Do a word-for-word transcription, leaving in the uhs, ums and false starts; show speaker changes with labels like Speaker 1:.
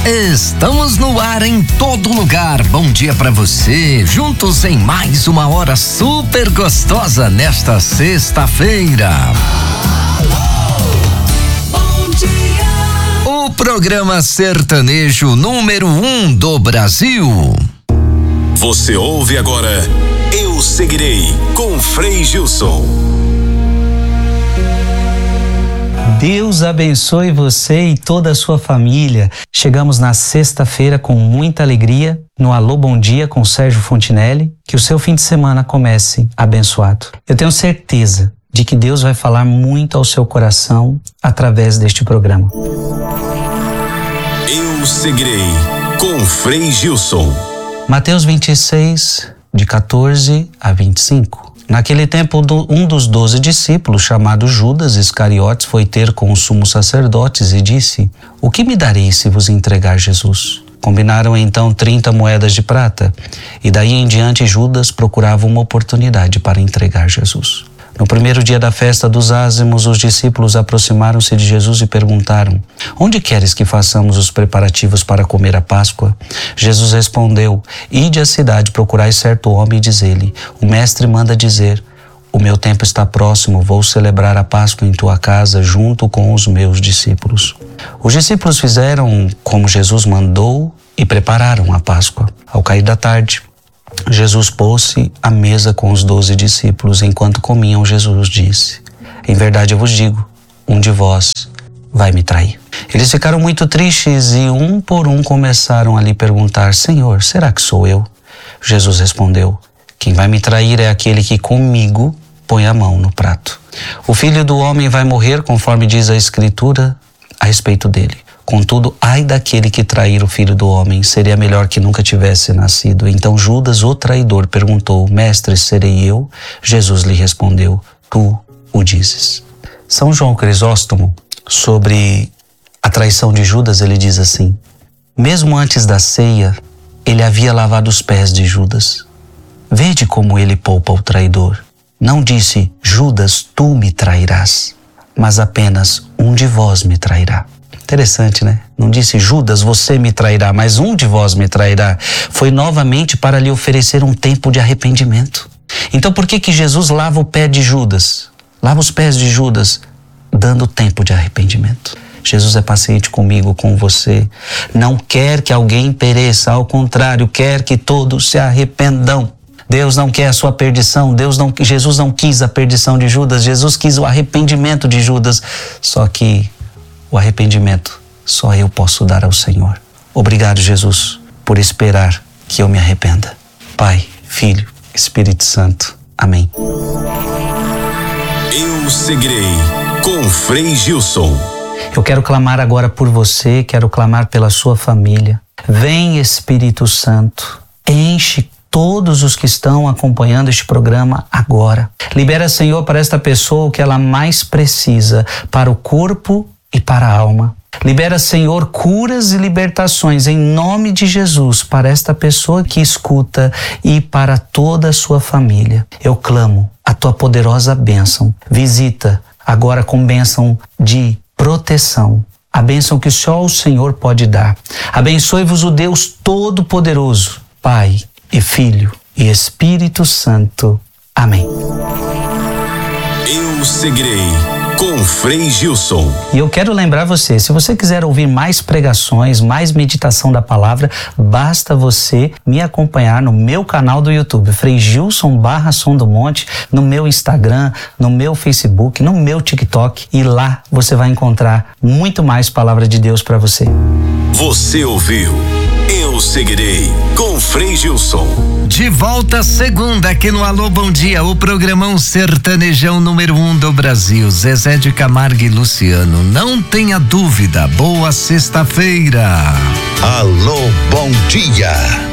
Speaker 1: Estamos no ar em todo lugar. Bom dia pra você. Juntos em mais uma hora super gostosa nesta sexta-feira.
Speaker 2: Bom dia.
Speaker 1: O programa sertanejo número um do Brasil.
Speaker 3: Você ouve agora Eu Seguirei com Frei Gilson.
Speaker 4: Deus abençoe você e toda a sua família. Chegamos na sexta-feira com muita alegria no Alô Bom Dia com Sérgio Fontinelli. Que o seu fim de semana comece abençoado. Eu tenho certeza de que Deus vai falar muito ao seu coração através deste programa.
Speaker 3: Eu Seguirei com Frei Gilson.
Speaker 4: Mateus vinte e seis, de quatorze a vinte e cinco. Naquele tempo, um dos doze discípulos, chamado Judas Iscariotes, foi ter com os sumos sacerdotes e disse: "O que me dareis se vos entregar Jesus?" Combinaram então trinta moedas de prata, e daí em diante Judas procurava uma oportunidade para entregar Jesus. No primeiro dia da festa dos ázimos, os discípulos aproximaram-se de Jesus e perguntaram: "Onde queres que façamos os preparativos para comer a Páscoa?" Jesus respondeu: "Ide à cidade, procurai certo homem e diz-lhe: o mestre manda dizer: o meu tempo está próximo, vou celebrar a Páscoa em tua casa junto com os meus discípulos." Os discípulos fizeram como Jesus mandou e prepararam a Páscoa. Ao cair da tarde, Jesus pôs-se à mesa com os doze discípulos. Enquanto comiam, Jesus disse: "Em verdade eu vos digo, um de vós vai me trair." Eles ficaram muito tristes e um por um começaram a lhe perguntar: "Senhor, será que sou eu?" Jesus respondeu: "Quem vai me trair é aquele que comigo põe a mão no prato. O Filho do Homem vai morrer conforme diz a Escritura a respeito dele. Contudo, ai daquele que trair o Filho do Homem, seria melhor que nunca tivesse nascido." Então Judas, o traidor, perguntou: "Mestre, serei eu?" Jesus lhe respondeu: "Tu o dizes." São João Crisóstomo, sobre a traição de Judas, ele diz assim: "Mesmo antes da ceia, ele havia lavado os pés de Judas. Vede como ele poupa o traidor. Não disse: Judas, tu me trairás, mas apenas um de vós me trairá." Interessante, né? Não disse: Judas, você me trairá, mas um de vós me trairá. Foi novamente para lhe oferecer um tempo de arrependimento. Então por que que Jesus lava o pé de Judas? Lava os pés de Judas, dando tempo de arrependimento. Jesus é paciente comigo, com você. Não quer que alguém pereça, ao contrário, quer que todos se arrependam. Deus não quer a sua perdição. Deus não, Jesus não quis a perdição de Judas. Jesus quis o arrependimento de Judas. Só que o arrependimento só eu posso dar ao Senhor. Obrigado, Jesus, por esperar que eu me arrependa. Pai, Filho, Espírito Santo. Amém.
Speaker 3: Eu Seguirei com Frei Gilson.
Speaker 4: Eu quero clamar agora por você, quero clamar pela sua família. Vem, Espírito Santo, enche todos os que estão acompanhando este programa agora. Libera, Senhor, para esta pessoa o que ela mais precisa, para o corpo e para a alma. Libera, Senhor, curas e libertações em nome de Jesus para esta pessoa que escuta e para toda a sua família. Eu clamo a tua poderosa bênção. Visita agora com bênção de proteção, a bênção que só o Senhor pode dar. Abençoe-vos o Deus Todo-Poderoso, Pai e Filho e Espírito Santo. Amém.
Speaker 3: Eu Seguirei com Frei Gilson.
Speaker 4: E eu quero lembrar você, se você quiser ouvir mais pregações, mais meditação da palavra, basta você me acompanhar no meu canal do YouTube, Frei Gilson barra Som do Monte, no meu Instagram, no meu Facebook, no meu TikTok, e lá você vai encontrar muito mais palavra de Deus para você.
Speaker 3: Você ouviu Eu Seguirei com Frei Gilson.
Speaker 1: De volta segunda aqui no Alô Bom Dia, o programão sertanejão número um do Brasil. Zezé de Camargo e Luciano, não tenha dúvida. Boa sexta-feira.
Speaker 5: Alô Bom Dia.